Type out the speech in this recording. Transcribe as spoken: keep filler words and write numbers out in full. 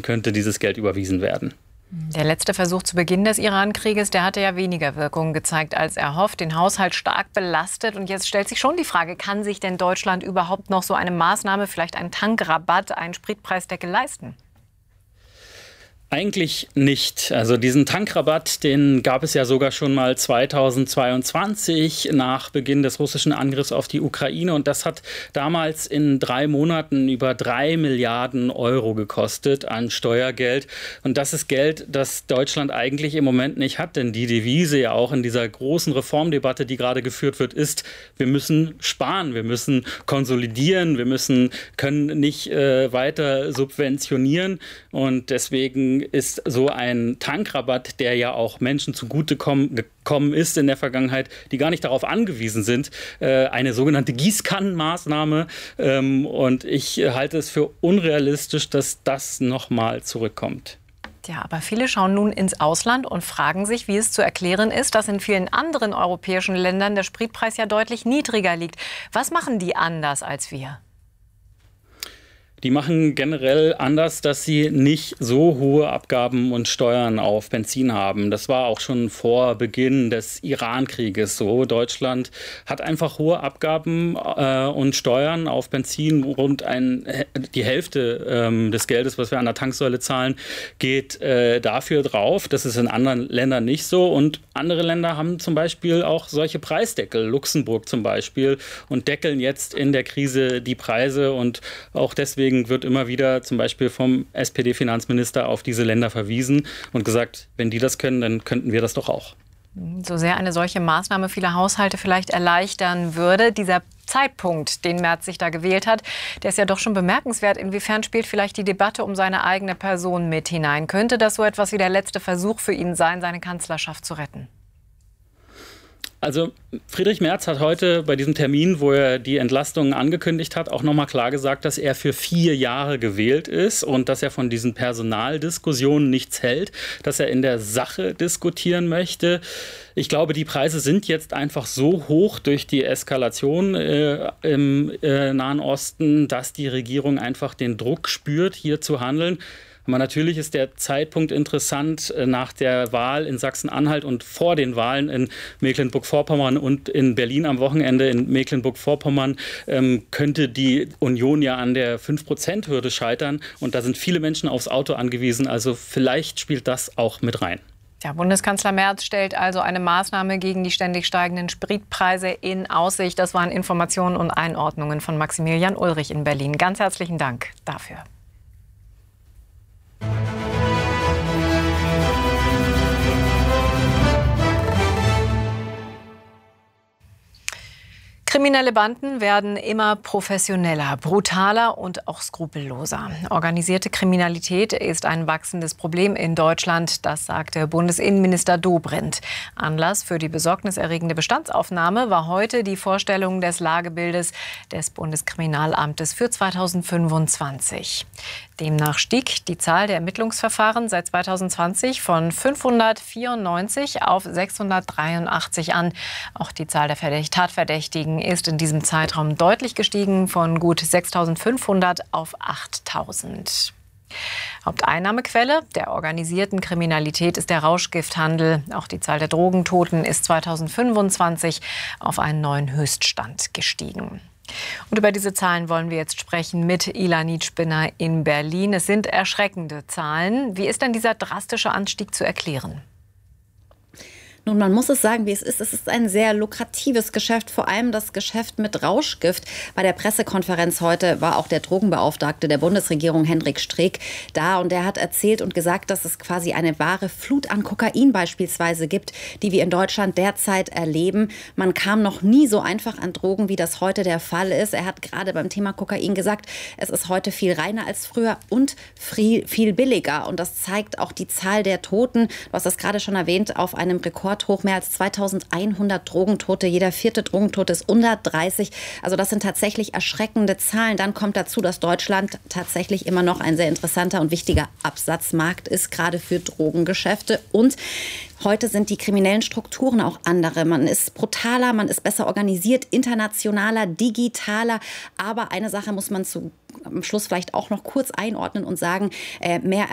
könnte dieses Geld überwiesen werden. Der letzte Versuch zu Beginn des Iran-Krieges, der hatte ja weniger Wirkung gezeigt als erhofft, den Haushalt stark belastet. Und jetzt stellt sich schon die Frage, kann sich denn Deutschland überhaupt noch so eine Maßnahme, vielleicht einen Tankrabatt, einen Spritpreisdeckel leisten? Eigentlich nicht. Also diesen Tankrabatt, den gab es ja sogar schon mal zweitausendzweiundzwanzig nach Beginn des russischen Angriffs auf die Ukraine. Und das hat damals in drei Monaten über drei Milliarden Euro gekostet an Steuergeld. Und das ist Geld, das Deutschland eigentlich im Moment nicht hat. Denn die Devise ja auch in dieser großen Reformdebatte, die gerade geführt wird, ist, wir müssen sparen, wir müssen konsolidieren, wir müssen, können nicht äh, weiter subventionieren. Und deswegen ist so ein Tankrabatt, der ja auch Menschen zugutekommen gekommen ist in der Vergangenheit, die gar nicht darauf angewiesen sind, eine sogenannte Gießkannenmaßnahme. Und ich halte es für unrealistisch, dass das nochmal zurückkommt. Ja, aber viele schauen nun ins Ausland und fragen sich, wie es zu erklären ist, dass in vielen anderen europäischen Ländern der Spritpreis ja deutlich niedriger liegt. Was machen die anders als wir? Die machen generell anders, dass sie nicht so hohe Abgaben und Steuern auf Benzin haben. Das war auch schon vor Beginn des Iran-Krieges so. Deutschland hat einfach hohe Abgaben äh, und Steuern auf Benzin. Rund ein, die Hälfte ähm, des Geldes, was wir an der Tanksäule zahlen, geht äh, dafür drauf. Das ist in anderen Ländern nicht so. Und andere Länder haben zum Beispiel auch solche Preisdeckel. Luxemburg zum Beispiel. Und deckeln jetzt in der Krise die Preise. Und auch deswegen wird immer wieder zum Beispiel vom S P D-Finanzminister auf diese Länder verwiesen und gesagt, wenn die das können, dann könnten wir das doch auch. So sehr eine solche Maßnahme viele Haushalte vielleicht erleichtern würde, dieser Zeitpunkt, den Merz sich da gewählt hat, der ist ja doch schon bemerkenswert. Inwiefern spielt vielleicht die Debatte um seine eigene Person mit hinein? Könnte das so etwas wie der letzte Versuch für ihn sein, seine Kanzlerschaft zu retten? Also Friedrich Merz hat heute bei diesem Termin, wo er die Entlastungen angekündigt hat, auch nochmal klar gesagt, dass er für vier Jahre gewählt ist und dass er von diesen Personaldiskussionen nichts hält, dass er in der Sache diskutieren möchte. Ich glaube, die Preise sind jetzt einfach so hoch durch die Eskalation äh, im äh, Nahen Osten, dass die Regierung einfach den Druck spürt, hier zu handeln. Aber natürlich ist der Zeitpunkt interessant nach der Wahl in Sachsen-Anhalt und vor den Wahlen in Mecklenburg-Vorpommern und in Berlin am Wochenende. In Mecklenburg-Vorpommern ähm, könnte die Union ja an der fünf Prozent Hürde scheitern. Und da sind viele Menschen aufs Auto angewiesen. Also vielleicht spielt das auch mit rein. Ja, Bundeskanzler Merz stellt also eine Maßnahme gegen die ständig steigenden Spritpreise in Aussicht. Das waren Informationen und Einordnungen von Maximilian Ulrich in Berlin. Ganz herzlichen Dank dafür. Kriminelle Banden werden immer professioneller, brutaler und auch skrupelloser. Organisierte Kriminalität ist ein wachsendes Problem in Deutschland, das sagte Bundesinnenminister Dobrindt. Anlass für die besorgniserregende Bestandsaufnahme war heute die Vorstellung des Lagebildes des Bundeskriminalamtes für zweitausendfünfundzwanzig. Demnach stieg die Zahl der Ermittlungsverfahren seit zweitausendzwanzig von fünfhundertvierundneunzig auf sechshundertdreiundachtzig an. Auch die Zahl der Tatverdächtigen ist in diesem Zeitraum deutlich gestiegen, von gut sechstausendfünfhundert auf achttausend. Haupteinnahmequelle der organisierten Kriminalität ist der Rauschgifthandel. Auch die Zahl der Drogentoten ist zweitausendfünfundzwanzig auf einen neuen Höchststand gestiegen. Und über diese Zahlen wollen wir jetzt sprechen mit Ilanit Spinner in Berlin. Es sind erschreckende Zahlen. Wie ist denn dieser drastische Anstieg zu erklären? Nun, man muss es sagen, wie es ist. Es ist ein sehr lukratives Geschäft, vor allem das Geschäft mit Rauschgift. Bei der Pressekonferenz heute war auch der Drogenbeauftragte der Bundesregierung, Hendrik Streeck, da. Und der hat erzählt und gesagt, dass es quasi eine wahre Flut an Kokain beispielsweise gibt, die wir in Deutschland derzeit erleben. Man kam noch nie so einfach an Drogen, wie das heute der Fall ist. Er hat gerade beim Thema Kokain gesagt, es ist heute viel reiner als früher und viel, viel billiger. Und das zeigt auch die Zahl der Toten. Du hast das gerade schon erwähnt, auf einem Rekord hoch, mehr als zweitausendeinhundert Drogentote. Jeder vierte Drogentote ist unter dreißig. Also das sind tatsächlich erschreckende Zahlen. Dann kommt dazu, dass Deutschland tatsächlich immer noch ein sehr interessanter und wichtiger Absatzmarkt ist, gerade für Drogengeschäfte. Und heute sind die kriminellen Strukturen auch andere. Man ist brutaler, man ist besser organisiert, internationaler, digitaler. Aber eine Sache muss man zu am Schluss vielleicht auch noch kurz einordnen und sagen, äh, mehr